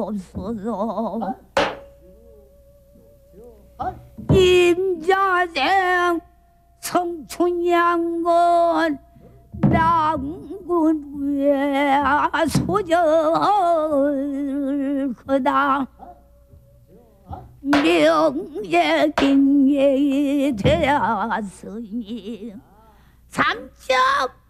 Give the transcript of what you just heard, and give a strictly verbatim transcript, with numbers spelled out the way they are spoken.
주옵소서. 임자생 성춘양건 남군 위에 소절 거다. 명예경례이 되었으니 삼첩